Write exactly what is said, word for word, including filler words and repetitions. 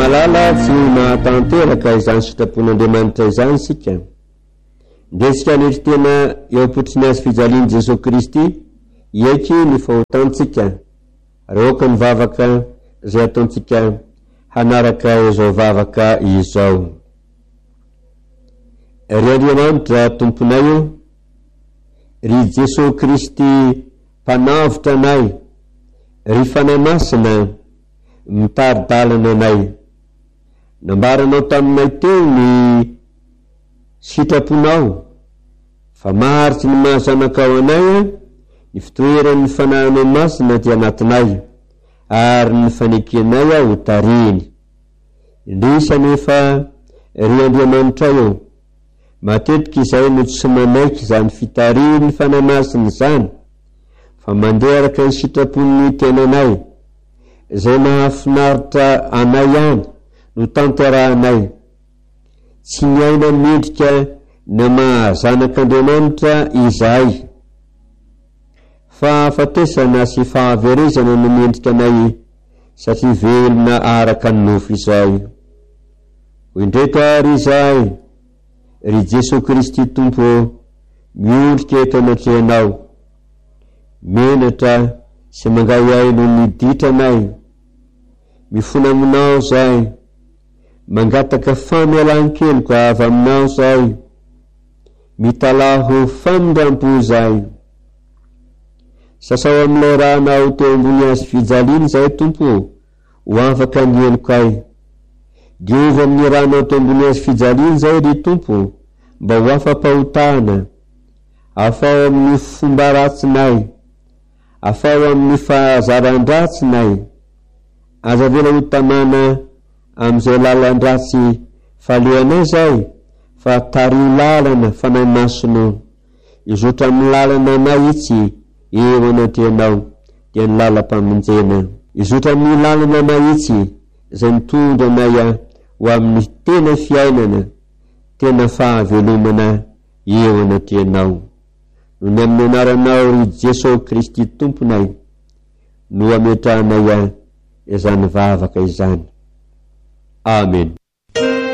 malala tsy mahatanteraka izany sitrapon'Andriamanitra izany sika. Ndesika nitry tena eo apotriny azy fijalian Jesosy Kristy eky ny fahotantsika reoka ny vavaka izay ataontsika hanaraka izao vavaka izao. Ry Andriamanitra tomponay io, ry Jesosy Kristy mpanavotra anay, ry fanahy masina mitaridalana anay, nambaranao taminay teo ny sitraponao fa maharitsy ny mahazanakao anay ny fitoeran'ny fanahinao masina ty anatinay ary ny fanekenay aho tariny. Indrisa nefa ry Andriamanitra io, matetiky izay no tsy manaiky izany fitariny ny fanahy masina izany, fa mandeha araka ny sitrapon'ny tenanay izay mahafinaritra anay ihany no tanterahanay. Tsy miaina mendrika na mahazanak'Andriamanitra izahay, fa afatesana sy fahaverezana no mendrika anay satria velona araka ny nofo izay. Hoy ndraika ry izahay, ry Jesosy Kristy Tompo, miondrika eto anatrehanao, menatra sy mangay ahy no niditra anay, mifona aminao zay, mangataka famelan-keloka avy aminao zay, mitalaho famindrampo zay. Sasao amin'ilay rahanao teo ambony azy fijaliany zay Tompo, ho afaka ny elokay. Diovy amin'ny rahanao teo ambony azy fijaliany zay ry Tompo, mba ho afa-pahotana, afao amin'ny fomba ratsinay, afao amin'ny fahazaran-dratsinay, aza vela ho tamana am'izay lalan-dratsy falehanay zay, fa tari lalana fanahy masino izotra amin'ny lalana anay itsy eo anatrehanao dia ny lalam-pamonjena. Izotra amin'ny lalana anay itsy izay mitondra anay ho amin'ny tena fiainana, tena fahavelomana eo anatrehanao. No ny amin'ny anaranao ry Jesosy Kristy Tomponay no ametrahanay izany vavaka izany. Amen.